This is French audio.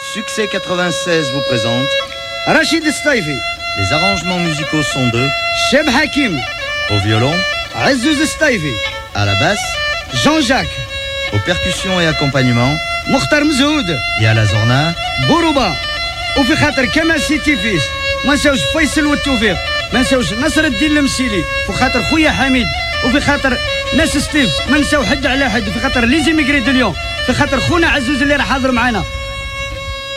Succès 96 vous présente Rachid Staifi. Les arrangements musicaux sont de Cheb Hakim. au violon, Azouz Staifi. à la basse, Jean-Jacques. aux percussions et accompagnement Mokhtar Mzoud. et à la zorna. بوروبا وفي خاطر كمال سيتيفيس ما نساوش فيصل والتوفيق ما نساوش نصر الدين المسيلي وفي خاطر خويا حميد وفي خاطر ناس ستيف ما نساو حد على حد وفي خاطر ليزي ميغري دو ليون في خاطر خونا عزوز اللي راه حاضر معنا